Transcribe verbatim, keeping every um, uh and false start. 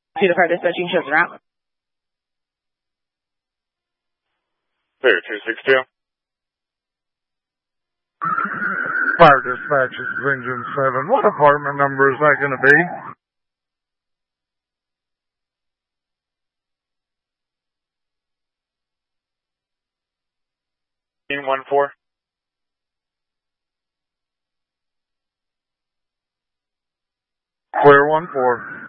To the fire dispatching shows a route. Clear, two six two. Fire dispatch, this is engine seven. What apartment number is that going to be? one four. Clear one four.